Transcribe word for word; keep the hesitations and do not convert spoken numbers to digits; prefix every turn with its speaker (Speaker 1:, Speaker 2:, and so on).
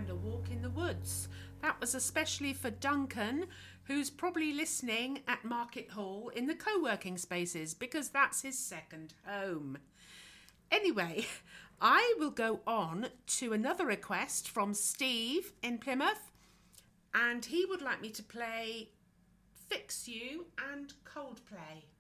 Speaker 1: and A Walk in the Woods. That was especially for Duncan, who's probably listening at Market Hall in the co-working spaces because that's his second home. Anyway, I will go on to another request from Steve in Plymouth, and he would like me to play Fix You and Coldplay.